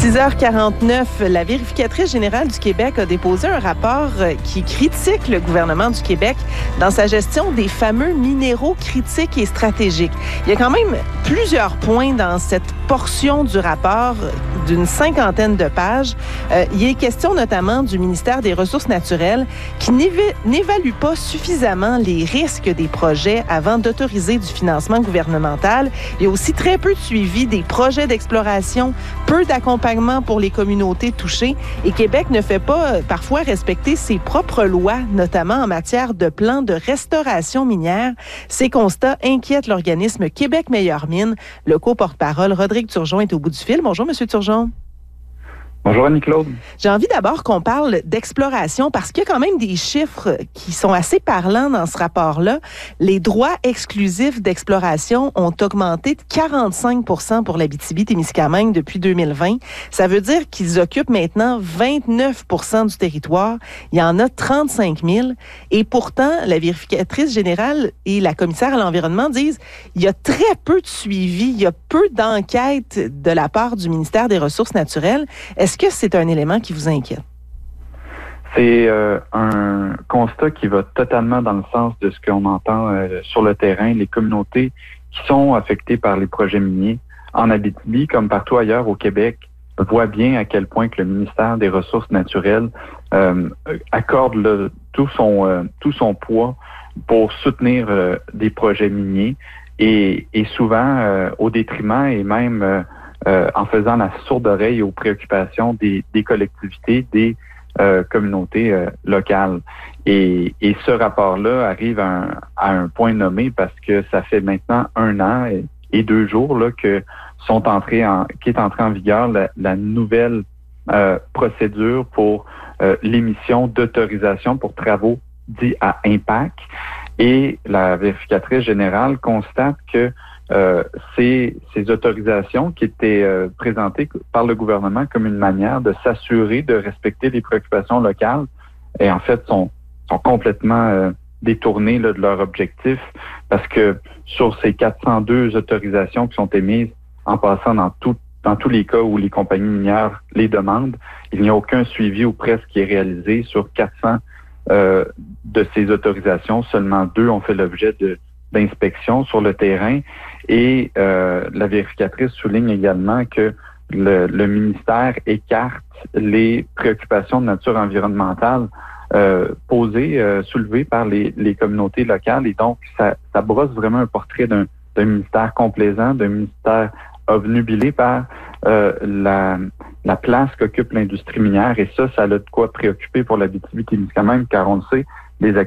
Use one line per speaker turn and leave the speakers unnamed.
6h49, la vérificatrice générale du Québec a déposé un rapport qui critique le gouvernement du Québec dans sa gestion des fameux minéraux critiques et stratégiques. Il y a quand même plusieurs points dans cette portion du rapport d'une 50aine de pages. Il est question notamment du ministère des Ressources naturelles qui n'évalue pas suffisamment les risques des projets avant d'autoriser du financement gouvernemental. Il y a aussi très peu de suivi des projets d'exploration, peu d'accompagnement pour les communautés touchées et Québec ne fait pas parfois respecter ses propres lois, notamment en matière de plans de restauration minière. Ces constats inquiètent l'organisme Québec Meilleure Mine. Le co-porte-parole Rodrigue Turgeon est au bout du fil. Bonjour, Monsieur Turgeon.
Bonjour Annie-Claude.
J'ai envie d'abord qu'on parle d'exploration parce qu'il y a quand même des chiffres qui sont assez parlants dans ce rapport-là. Les droits exclusifs d'exploration ont augmenté de 45% pour l'Abitibi-Témiscamingue depuis 2020. Ça veut dire qu'ils occupent maintenant 29% du territoire. Il y en a 35 000. Et pourtant, la vérificatrice générale et la commissaire à l'environnement disent qu'il y a très peu de suivi, il y a peu d'enquêtes de la part du ministère des Ressources naturelles. Est-ce que c'est un élément qui vous inquiète?
C'est un constat qui va totalement dans le sens de ce qu'on entend sur le terrain. Les communautés qui sont affectées par les projets miniers en Abitibi, comme partout ailleurs au Québec, voient bien à quel point que le ministère des Ressources naturelles accorde tout son poids pour soutenir des projets miniers et souvent au détriment et même en faisant la sourde oreille aux préoccupations des collectivités, des communautés locales. Et ce rapport-là arrive à un point nommé parce que ça fait maintenant 1 an et 2 jours là, qu'est entrée en vigueur la nouvelle procédure pour l'émission d'autorisation pour travaux dits à impact. Et la vérificatrice générale constate que ces autorisations qui étaient présentées par le gouvernement comme une manière de s'assurer de respecter les préoccupations locales et en fait sont complètement détournées là, de leur objectif parce que sur ces 402 autorisations qui sont émises en passant dans tous les cas où les compagnies minières les demandent, il n'y a aucun suivi ou presque qui est réalisé sur 400 de ces autorisations. Seulement 2 ont fait l'objet d'inspection sur le terrain et la vérificatrice souligne également que le ministère écarte les préoccupations de nature environnementale soulevées par les communautés locales et donc ça brosse vraiment un portrait d'un ministère complaisant, d'un ministère obnubilé par la place qu'occupe l'industrie minière et ça a de quoi préoccuper pour l'Abitibi-Témiscamingue car on le sait, les